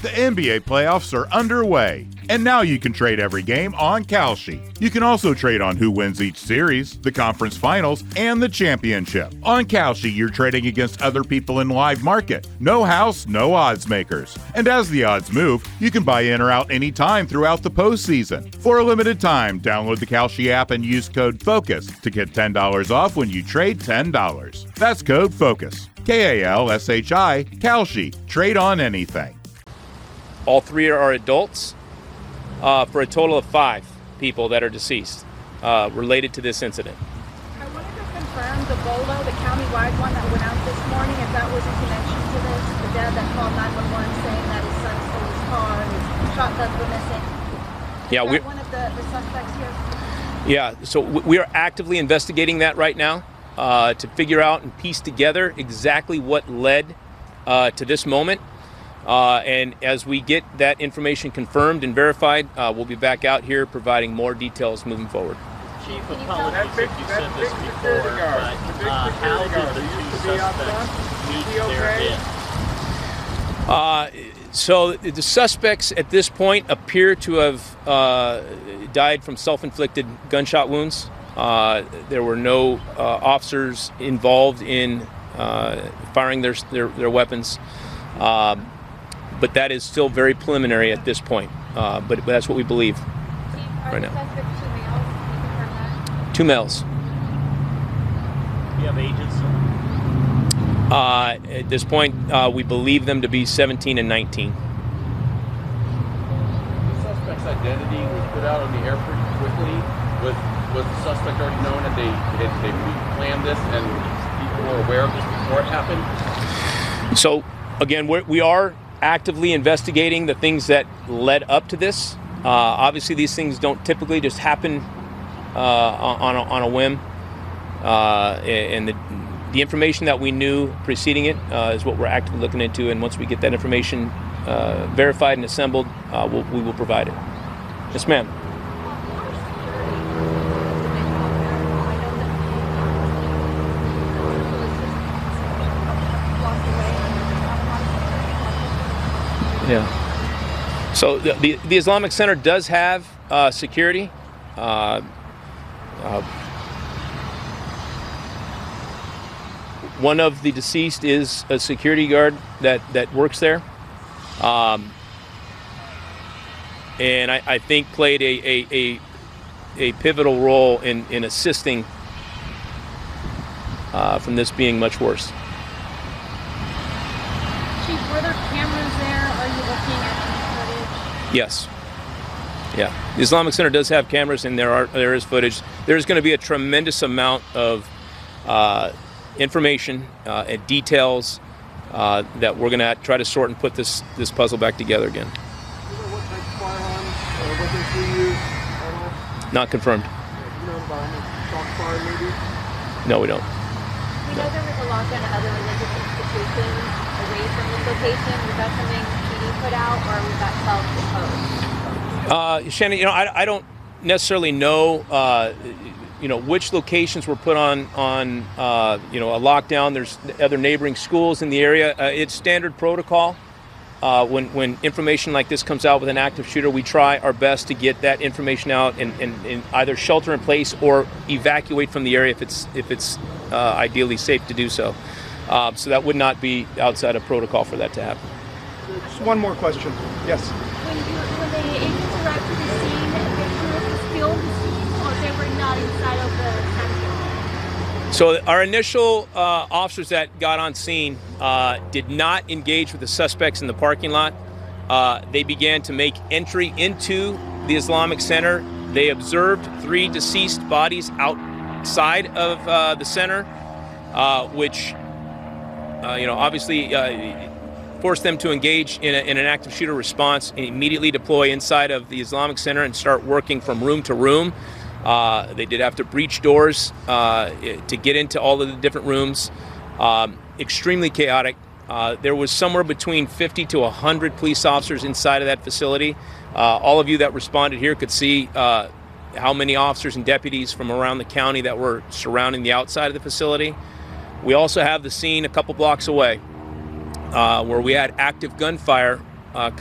The NBA playoffs are underway, and now you can trade every game on Kalshi. You can also trade on who wins each series, the conference finals, and the championship. On Kalshi, you're trading against other people in live market. No house, no odds makers. And as the odds move, you can buy in or out anytime throughout the postseason. For a limited time, download the Kalshi app and use code FOCUS to get $10 off when you trade $10. That's code FOCUS. Kalshi, Kalshi. Trade on anything. All three are adults, for a total of 5 people that are deceased related to this incident. I wanted to confirm the BOLO, the countywide one that went out this morning, if that was in connection to this. The dad that called 911 saying that his son stole his car and his shotguns were missing. Yeah, we're one of the suspects here. Yeah, so we are actively investigating that right now to figure out and piece together exactly what led to this moment. And as we get that information confirmed and verified, we'll be back out here providing more details moving forward. Chief, apologies if you said this before, but how did the 2 suspects meet their end? So the suspects at this point appear to have died from self-inflicted gunshot wounds. There were no officers involved in firing their weapons. But that is still very preliminary at this point. But that's what we believe right now. 2 males. Do you have agents? At this point, we believe them to be 17 and 19. The suspect's identity was put out on the air pretty quickly. Was the suspect already known that they planned this and people were aware of this before it happened? So, again, we are actively investigating the things that led up to this. Obviously, these things don't typically just happen on a whim. And the information that we knew preceding it is what we're actively looking into. And once we get that information verified and assembled, we will provide it. Yes, ma'am. Yeah. So the Islamic Center does have security. One of the deceased is a security guard that works there, and I think played a pivotal role in assisting from this being much worse. Chief, were there cameras there? Are you looking at any footage? Yes. Yeah. The Islamic Center does have cameras, and there is footage. There's going to be a tremendous amount of information and details that we're going to try to sort and put this puzzle back together again. Do you know what type of firearms or weapons we use at all? Not confirmed. Do you know about shock fire maybe? No, we don't. We know there was a lockdown at other religious institutions away from this location. Was that something PD put out, or was that self-imposed? Shannon, I don't necessarily know, which locations were put on a lockdown. There's other neighboring schools in the area. It's standard protocol. When information like this comes out with an active shooter, we try our best to get that information out and either shelter in place or evacuate from the area if it's ideally safe to do so. So that would not be outside of protocol for that to happen. Just one more question. Yes. When the agents arrived to the scene, the tourists filmed the scene, or they were not inside of the center? So our initial officers that got on scene did not engage with the suspects in the parking lot. They began to make entry into the Islamic Center. They observed 3 deceased bodies outside of the center, which obviously forced them to engage in an active shooter response and immediately deploy inside of the Islamic Center and start working from room to room. They did have to breach doors to get into all of the different rooms. Extremely chaotic. There was somewhere between 50 to 100 police officers inside of that facility. All of you that responded here could see how many officers and deputies from around the county that were surrounding the outside of the facility. We also have the scene a couple blocks away where we had active gunfire